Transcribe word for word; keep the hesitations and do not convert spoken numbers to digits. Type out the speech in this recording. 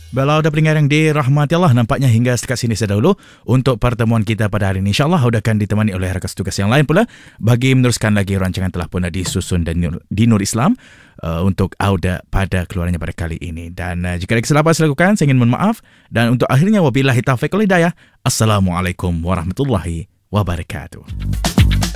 Baiklah, ada pendengar yang dirahmati Allah, nampaknya hingga setakat sini saja dahulu untuk pertemuan kita pada hari ini. InsyaAllah Auda akan ditemani oleh rakan tugas yang lain pula bagi meneruskan lagi rancangan telah pun disusun dan di Nur Islam uh, untuk Auda pada keluarannya pada kali ini. Dan uh, jika ada kesilapan saya lakukan, saya ingin mohon maaf. Dan untuk akhirnya, wabillahi taufiq wal hidayah. Assalamualaikum warahmatullahi wabarakatuh.